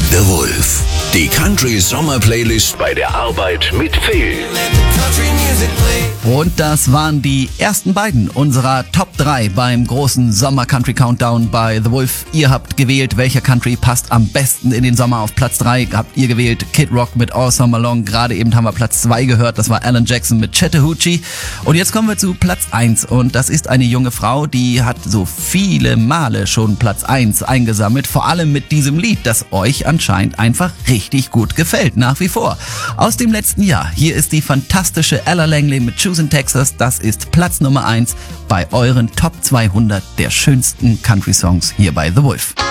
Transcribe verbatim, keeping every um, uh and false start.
The Wolf. Die Country Sommer Playlist bei der Arbeit mit Phil. Und das waren die ersten beiden unserer Top drei beim großen Sommer Country Countdown bei The Wolf. Ihr habt gewählt, welcher Country passt am besten in den Sommer. Auf Platz drei habt ihr gewählt Kid Rock mit All Summer Long. Gerade eben haben wir Platz zwei gehört, das war Alan Jackson mit Chattahoochee. Und jetzt kommen wir zu Platz eins und das ist eine junge Frau, die hat so viele Male schon Platz eins eingesammelt. Vor allem mit diesem Lied, das euch anscheinend einfach richtig gut gefällt, nach wie vor. Aus dem letzten Jahr, hier ist die fantastische Ella Langley mit Choosing Texas. Das ist Platz Nummer eins bei euren Top zweihundert der schönsten Country-Songs hier bei The Wolf.